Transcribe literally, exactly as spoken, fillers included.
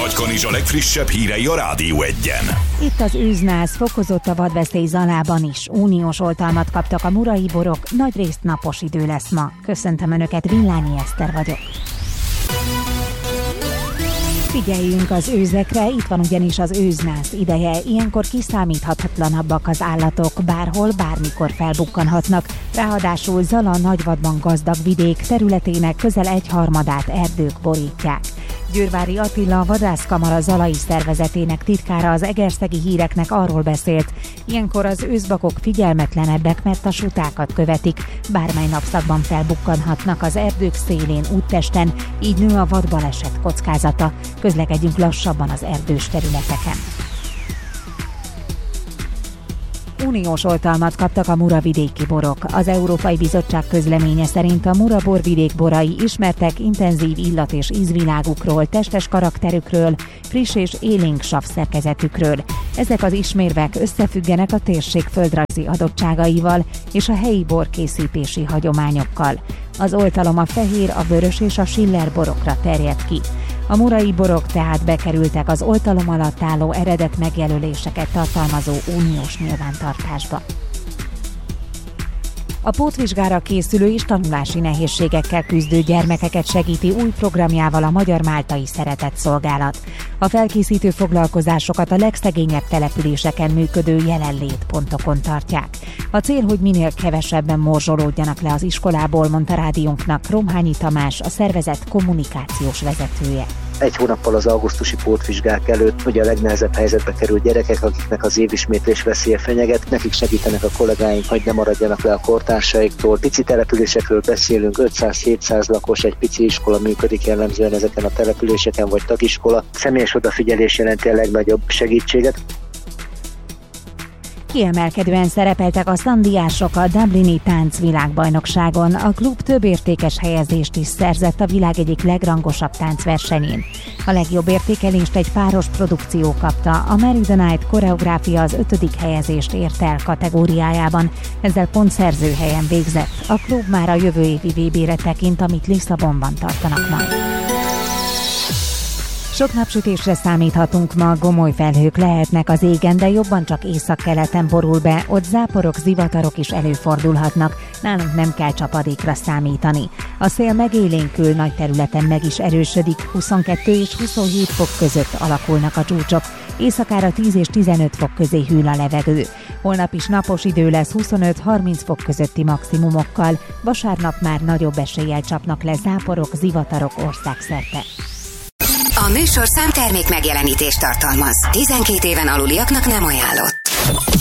Nagykanizsa legfrissebb hírei a Rádió Egyen. Itt az űznász, fokozott a vadveszély Zalában is. Uniós oltalmat kaptak a murai borok, nagyrészt napos idő lesz ma. Köszöntöm Önöket, Villányi Eszter vagyok. Figyeljünk az őzekre, itt van ugyanis az űznász ideje. Ilyenkor kiszámíthatatlanabbak az állatok, bárhol, bármikor felbukkanhatnak. Ráadásul Zala nagyvadban gazdag vidék, területének közel egyharmadát erdők borítják. Győrvári Attila, a vadászkamara zalai szervezetének titkára az egerszegi híreknek arról beszélt, ilyenkor az őszbakok figyelmetlenebbek, mert a sutákat követik, bármely napszakban felbukkanhatnak az erdők szélén, úttesten, így nő a vadbaleset kockázata. Közlekedjünk lassabban az erdős területeken. Uniós oltalmat kaptak a muravidéki borok. Az Európai Bizottság közleménye szerint a Mura borvidék borai ismertek intenzív illat- és ízvilágukról, testes karakterükről, friss és élénk savszerkezetükről. Ezek az ismérvek összefüggenek a térség földrajzi adottságaival és a helyi borkészítési hagyományokkal. Az oltalom a fehér, a vörös és a schiller borokra terjed ki. A murai borok tehát bekerültek az oltalom alatt álló eredet megjelöléseket tartalmazó uniós nyilvántartásba. A pótvizsgára készülő és tanulási nehézségekkel küzdő gyermekeket segíti új programjával a Magyar Máltai Szeretetszolgálat. A felkészítő foglalkozásokat a legszegényebb településeken működő jelenlétpontokon tartják. A cél, hogy minél kevesebben morzsolódjanak le az iskolából, mondta rádiónknak Romhányi Tamás, a szervezet kommunikációs vezetője. Egy hónappal az augusztusi pótvizsgák előtt, ugye a legnehezebb helyzetbe került gyerekek, akiknek az évismétlés veszélye fenyeget, nekik segítenek a kollégáink, hogy ne maradjanak le a kortársaiktól. Pici településekről beszélünk, ötszáz-hétszáz lakos, egy pici iskola működik jellemzően ezeken a településeken, vagy tagiskola. Személyes odafigyelés jelenti a legnagyobb segítséget. Kiemelkedően szerepeltek a szandiások a Dublini táncvilágbajnokságon. A klub több értékes helyezést is szerzett a világ egyik legrangosabb táncversenyén. A legjobb értékelést egy páros produkció kapta, a Marry the Night koreográfia az ötödik helyezést ért el kategóriájában, ezzel pontszerző helyen végzett. A klub már a jövő évi vé bére tekint, amit Lisszabonban tartanak majd. Sok napsütésre számíthatunk ma, gomoly felhők lehetnek az égen, de jobban csak északkeleten borul be, ott záporok, zivatarok is előfordulhatnak, nálunk nem kell csapadékra számítani. A szél megélénkül, nagy területen meg is erősödik, huszonkettő és huszonhét fok között alakulnak a csúcsok, éjszakára tíz és tizenöt fok közé hűl a levegő. Holnap is napos idő lesz huszonöt-harminc fok közötti maximumokkal, vasárnap már nagyobb eséllyel csapnak le záporok, zivatarok országszerte. A műsorszám termék megjelenítést tartalmaz. tizenkét éven aluliaknak nem ajánlott.